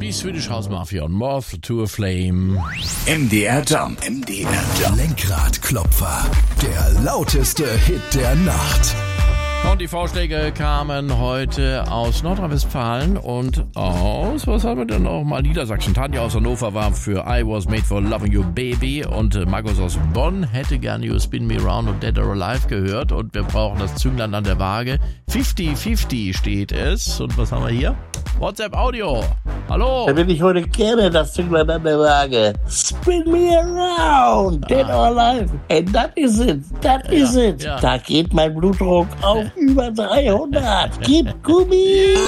Die Swedish House Mafia und Moth to a Flame. MDR Jump. Lenkradklopfer. Der lauteste Hit der Nacht. Und die Vorschläge kamen heute aus Nordrhein-Westfalen und aus, was haben wir denn noch mal? Niedersachsen. Tanja aus Hannover war für I Was Made for Loving You Baby und Markus aus Bonn hätte gerne You Spin Me Round und Dead or Alive gehört und wir brauchen das Zünglein an der Waage. 50-50 steht es. Und was haben wir hier? WhatsApp Audio. Hallo. Da will ich heute gerne das Zünglein an der Waage. Spin me around, dead or alive. And that is it. Ja. Da geht mein Blutdruck auf über 300. Gib Gummi.